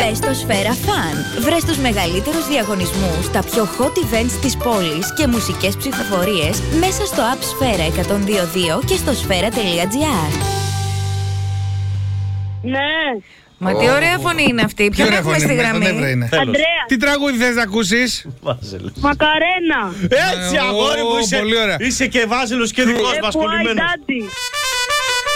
Μπες στο Σφαίρα Fun. Βρες τους μεγαλύτερους διαγωνισμούς, τα πιο hot events της πόλης και μουσικές ψηφοφορίες μέσα στο app Σφαίρα 102.2 και στο σφαίρα.gr. Ναι. Μα τι ωραία φωνή είναι αυτή. Ποιον έχουμε στη γραμμή? Αντρέα. Τι τραγούδι θες να ακούσεις? Μακαρένα. Έτσι, αγόρι μου, πολύ ωραία. είσαι και Βάζελος και δικός μας Why κολλημένος. Daddy.